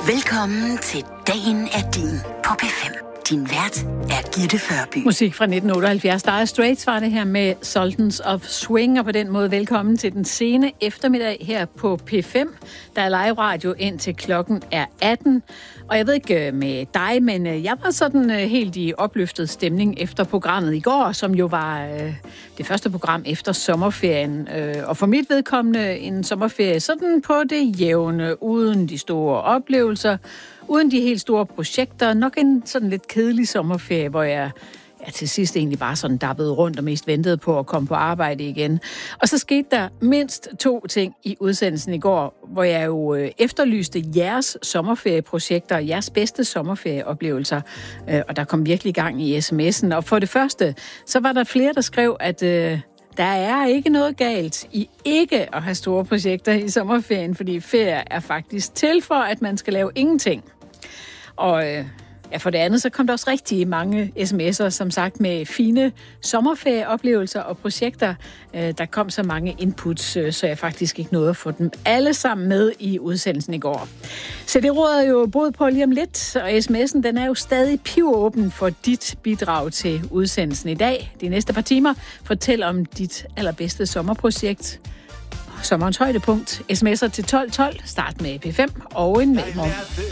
Velkommen til Dagen er din på P5. Din vært er Gitte Førby. Musik fra 1978. Dire Straits var det her med Sultans of Swing, og på den måde velkommen til den sene eftermiddag her på P5. Der er live radio ind til klokken er 18. Og jeg ved ikke med dig, men jeg var sådan helt i opløftet stemning efter programmet i går, som jo var det første program efter sommerferien. Og for mit vedkommende en sommerferie sådan på det jævne, uden de store oplevelser, uden de helt store projekter. Nok en sådan lidt kedelig sommerferie, hvor jeg til sidst egentlig bare sådan dappede rundt og mest ventede på at komme på arbejde igen. Og så skete der mindst 2 ting i udsendelsen i går, hvor jeg jo efterlyste jeres sommerferieprojekter, jeres bedste sommerferieoplevelser. Og der kom virkelig gang i sms'en. Og for det første, så var der flere, der skrev, at der er ikke noget galt i ikke at have store projekter i sommerferien, fordi ferie er faktisk til for, at man skal lave ingenting. Og for det andet, så kom der også rigtig mange sms'er, som sagt, med fine sommerferieoplevelser og projekter. Der kom så mange inputs, så jeg faktisk ikke nåede at få dem alle sammen med i udsendelsen i går. Så det råder jo både på lige om lidt, og sms'en, den er jo stadig pivåben for dit bidrag til udsendelsen i dag. De næste par timer, fortæl om dit allerbedste sommerprojekt. Sommerens højdepunkt. Sms'er til 1212. Start med P5 og en mellemrum.